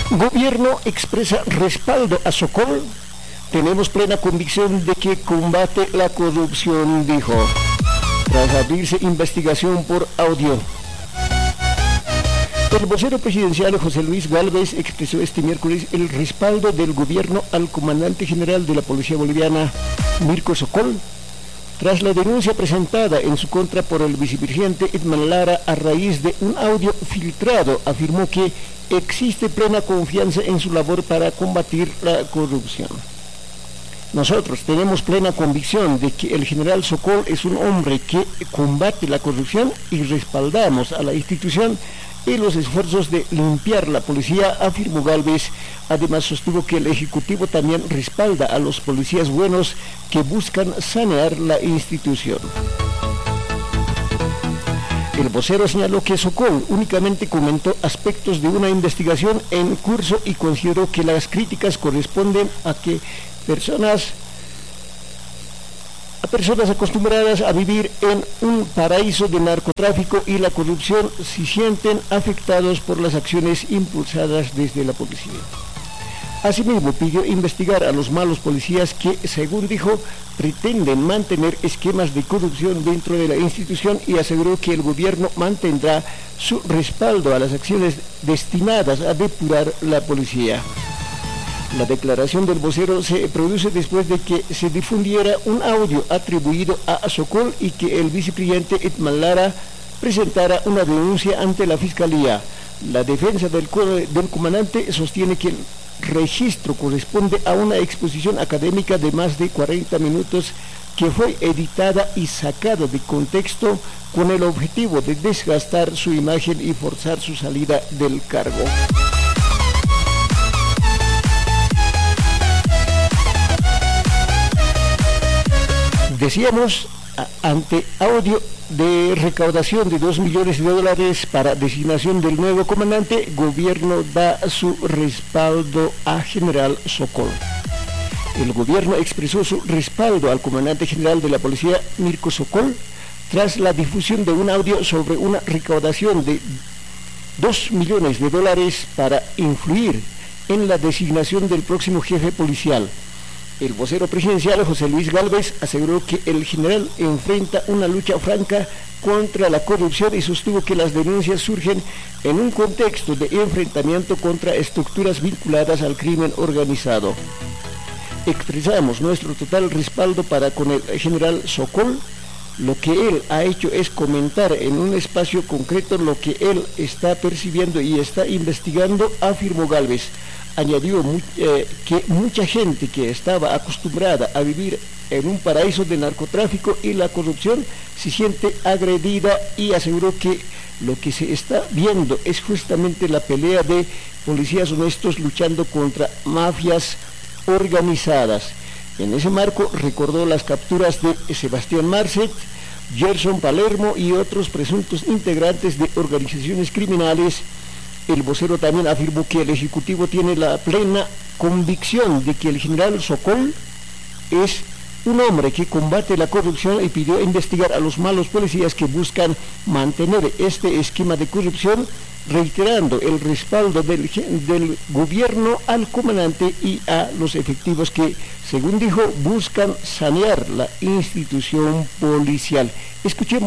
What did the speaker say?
Gobierno expresa respaldo a Sokol. Tenemos plena convicción de que combate la corrupción, dijo. Tras abrirse investigación por audio. El vocero presidencial José Luis Gálvez expresó este miércoles el respaldo del gobierno al comandante general de la Policía Boliviana, Mirko Sokol, tras la denuncia presentada en su contra por el vicepresidente Edman Lara a raíz de un audio filtrado. Afirmó que existe plena confianza en su labor para combatir la corrupción. Nosotros tenemos plena convicción de que el general Sokol es un hombre que combate la corrupción y respaldamos a la institución en los esfuerzos de limpiar la policía, afirmó Gálvez. Además sostuvo que el Ejecutivo también respalda a los policías buenos que buscan sanear la institución. El vocero señaló que Sokol únicamente comentó aspectos de una investigación en curso y consideró que las críticas corresponden a personas acostumbradas a vivir en un paraíso de narcotráfico y la corrupción se sienten afectados por las acciones impulsadas desde la policía. Asimismo, pidió investigar a los malos policías que, según dijo, pretenden mantener esquemas de corrupción dentro de la institución y aseguró que el gobierno mantendrá su respaldo a las acciones destinadas a depurar la policía. La declaración del vocero se produce después de que se difundiera un audio atribuido a Sokol y que el vicepresidente Edman Lara presentara una denuncia ante la Fiscalía. La defensa del comandante sostiene que el registro corresponde a una exposición académica de más de 40 minutos que fue editada y sacada de contexto con el objetivo de desgastar su imagen y forzar su salida del cargo. Decíamos, ante audio de recaudación de $2 millones para designación del nuevo comandante, gobierno da su respaldo a general Sokol. El gobierno expresó su respaldo al comandante general de la policía, Mirko Sokol, tras la difusión de un audio sobre una recaudación de $2 millones para influir en la designación del próximo jefe policial. El vocero presidencial José Luis Gálvez aseguró que el general enfrenta una lucha franca contra la corrupción y sostuvo que las denuncias surgen en un contexto de enfrentamiento contra estructuras vinculadas al crimen organizado. Expresamos nuestro total respaldo para con el general Sokol. Lo que él ha hecho es comentar en un espacio concreto lo que él está percibiendo y está investigando, afirmó Gálvez. Añadió que mucha gente que estaba acostumbrada a vivir en un paraíso de narcotráfico y la corrupción se siente agredida y aseguró que lo que se está viendo es justamente la pelea de policías honestos luchando contra mafias organizadas. En ese marco recordó las capturas de Sebastián Marcet, Gerson Palermo y otros presuntos integrantes de organizaciones criminales. El vocero también afirmó que el Ejecutivo tiene la plena convicción de que el general Sokol es un hombre que combate la corrupción y pidió investigar a los malos policías que buscan mantener este esquema de corrupción, reiterando el respaldo del gobierno al comandante y a los efectivos que, según dijo, buscan sanear la institución policial. Escuchemos.